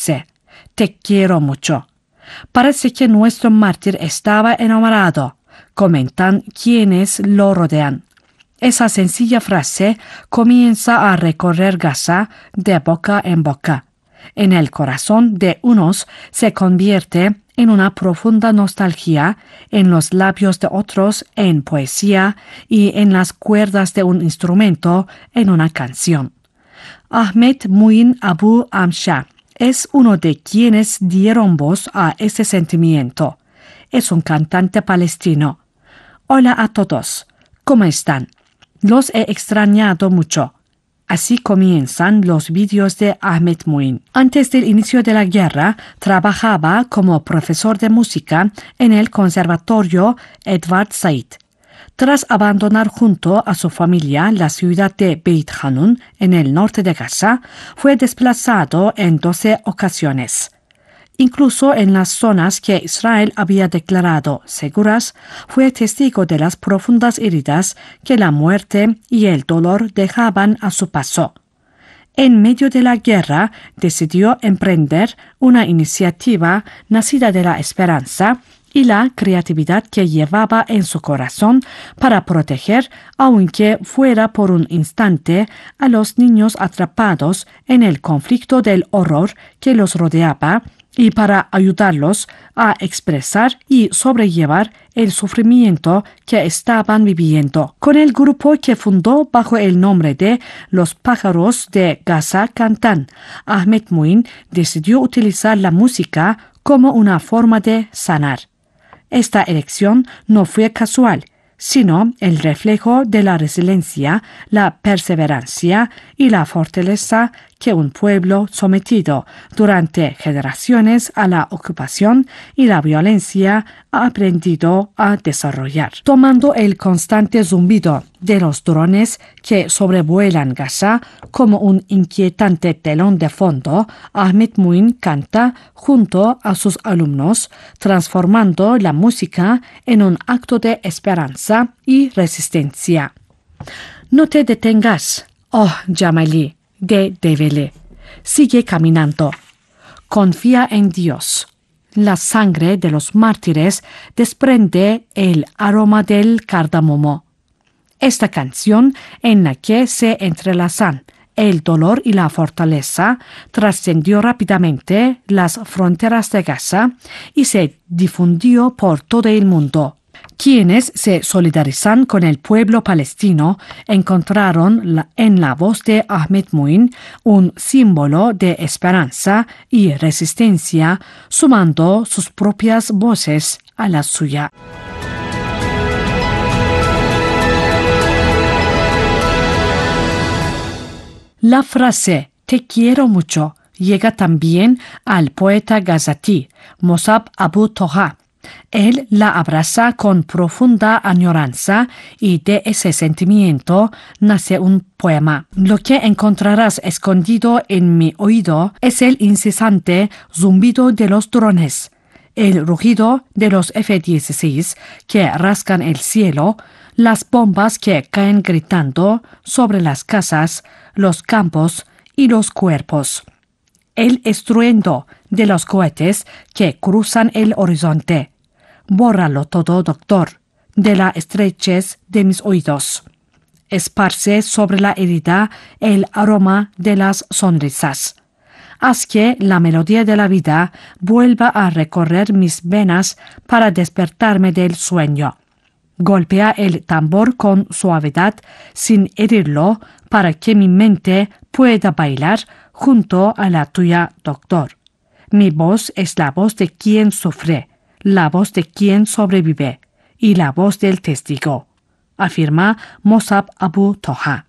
frase, te quiero mucho. Parece que nuestro mártir estaba enamorado, comentan quienes lo rodean. Esa sencilla frase comienza a recorrer Gaza de boca en boca. En el corazón de unos se convierte en una profunda nostalgia, en los labios de otros en poesía y en las cuerdas de un instrumento en una canción. Ahmed Muin Abu Amsha es uno de quienes dieron voz a ese sentimiento. Es un cantante palestino. Hola a todos, ¿cómo están? Los he extrañado mucho. Así comienzan los vídeos de Ahmed Muin. Antes del inicio de la guerra, trabajaba como profesor de música en el Conservatorio Edward Said. Tras abandonar junto a su familia la ciudad de Beit Hanun, en el norte de Gaza, fue desplazado en 12 ocasiones. Incluso en las zonas que Israel había declarado seguras, fue testigo de las profundas heridas que la muerte y el dolor dejaban a su paso. En medio de la guerra, decidió emprender una iniciativa nacida de la esperanza y la creatividad que llevaba en su corazón para proteger, aunque fuera por un instante, a los niños atrapados en el conflicto del horror que los rodeaba, y para ayudarlos a expresar y sobrellevar el sufrimiento que estaban viviendo. Con el grupo que fundó bajo el nombre de Los Pájaros de Gaza Cantan, Ahmed Muin decidió utilizar la música como una forma de sanar. Esta elección no fue casual, sino el reflejo de la resiliencia, la perseverancia y la fortaleza que un pueblo sometido durante generaciones a la ocupación y la violencia ha aprendido a desarrollar. Tomando el constante zumbido de los drones que sobrevuelan Gaza como un inquietante telón de fondo, Ahmed Muin canta junto a sus alumnos, transformando la música en un acto de esperanza y resistencia. No te detengas, oh Jamali, de Devele. Sigue caminando. Confía en Dios. La sangre de los mártires desprende el aroma del cardamomo. Esta canción, en la que se entrelazan el dolor y la fortaleza, trascendió rápidamente las fronteras de Gaza y se difundió por todo el mundo. Quienes se solidarizan con el pueblo palestino encontraron en la voz de Ahmed Muin un símbolo de esperanza y resistencia, sumando sus propias voces a la suya. La frase «te quiero mucho» llega también al poeta gazatí Mossab Abu Toha. Él la abraza con profunda añoranza y de ese sentimiento nace un poema. Lo que encontrarás escondido en mi oído es el incesante zumbido de los drones, el rugido de los F-16 que rascan el cielo, las bombas que caen gritando sobre las casas, los campos y los cuerpos, el estruendo de los cohetes que cruzan el horizonte. Bórralo todo, doctor, de la estrechez de mis oídos. Esparce sobre la herida el aroma de las sonrisas. Haz que la melodía de la vida vuelva a recorrer mis venas para despertarme del sueño. Golpea el tambor con suavidad sin herirlo para que mi mente pueda bailar junto a la tuya, doctor. Mi voz es la voz de quien sufre, la voz de quien sobrevive y la voz del testigo, afirma Mossab Abu Toha.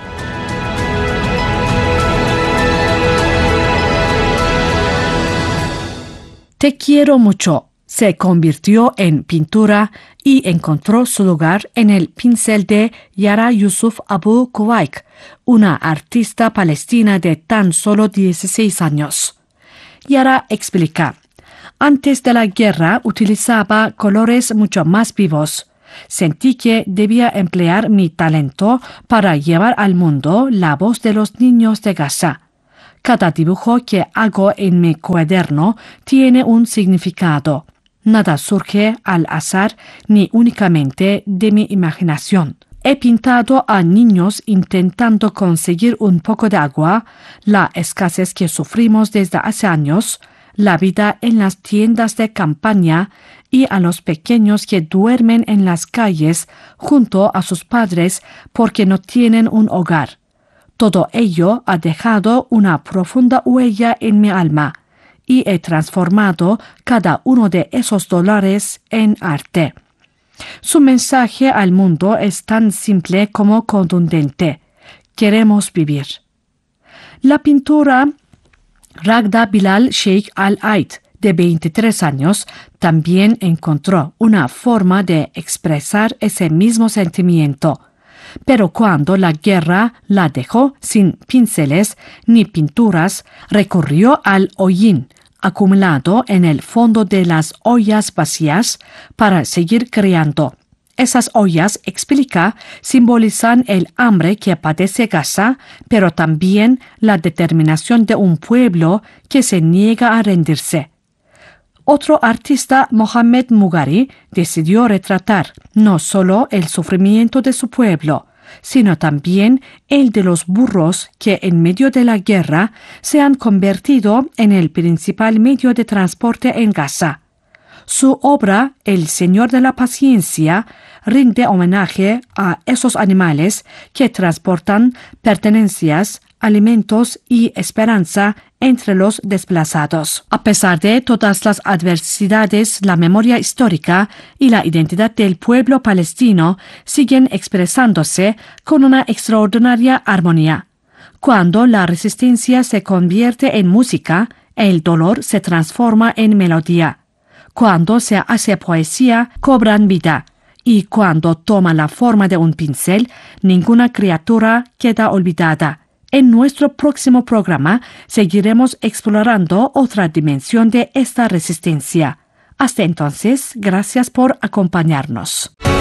Te quiero mucho se convirtió en pintura y encontró su lugar en el pincel de Yara Yusuf Abu Kuwaik, una artista palestina de tan solo 16 años. Yara explica: antes de la guerra utilizaba colores mucho más vivos. Sentí que debía emplear mi talento para llevar al mundo la voz de los niños de Gaza. Cada dibujo que hago en mi cuaderno tiene un significado. Nada surge al azar ni únicamente de mi imaginación. He pintado a niños intentando conseguir un poco de agua, la escasez que sufrimos desde hace años, la vida en las tiendas de campaña y a los pequeños que duermen en las calles junto a sus padres porque no tienen un hogar. Todo ello ha dejado una profunda huella en mi alma y he transformado cada uno de esos dolores en arte. Su mensaje al mundo es tan simple como contundente. Queremos vivir. La pintora Ragda Bilal Sheikh Al-Aid, de 23 años, también encontró una forma de expresar ese mismo sentimiento. Pero cuando la guerra la dejó sin pinceles ni pinturas, recurrió al hollín, acumulado en el fondo de las ollas vacías, para seguir creando. Esas ollas, explica, simbolizan el hambre que padece Gaza, pero también la determinación de un pueblo que se niega a rendirse. Otro artista, Mohamed Mugari, decidió retratar no solo el sufrimiento de su pueblo, sino también el de los burros que en medio de la guerra se han convertido en el principal medio de transporte en Gaza. Su obra, El Señor de la Paciencia, rinde homenaje a esos animales que transportan pertenencias, alimentos y esperanza entre los desplazados. A pesar de todas las adversidades, la memoria histórica y la identidad del pueblo palestino siguen expresándose con una extraordinaria armonía. Cuando la resistencia se convierte en música, el dolor se transforma en melodía. Cuando se hace poesía, cobran vida. Y cuando toma la forma de un pincel, ninguna criatura queda olvidada. En nuestro próximo programa seguiremos explorando otra dimensión de esta resistencia. Hasta entonces, gracias por acompañarnos.